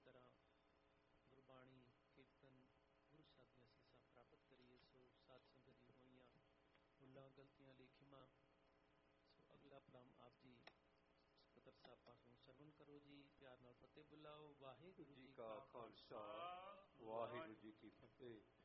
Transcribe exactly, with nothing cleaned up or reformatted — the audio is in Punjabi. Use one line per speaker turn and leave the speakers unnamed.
तरह गुरबाणी कीर्तन गुरु ਸਾਹਿਬ ਦੀਆਂ ਅਸੀਸਾਂ ਪ੍ਰਾਪਤ ਕਰੀਏ। ਸੋ ਸਾਧ ਸੰਗਤ ਦੀ ਹੋਈਆਂ ਭੁੱਲਾਂ ਗਲਤੀਆਂ ਲਈ ਖਿਮਾ। ਸੋ ਅਗਲਾ ਪੜਾਅ ਆਪ ਜੀ ਸਤਿਗੁਰ ਸਾਹਿਬ ਪਾਠ ਨੂੰ ਸਰਵਣ ਕਰੋ ਜੀ। ਪਿਆਰ ਨਾਲ ਫਤਿਹ ਬੁਲਾਓ। ਵਾਹਿਗੁਰੂ ਜੀ ਕਾ ਖਾਲਸਾ ਵਾਹਿਗੁਰੂ ਜੀ ਕੀ ਫਤਿਹ।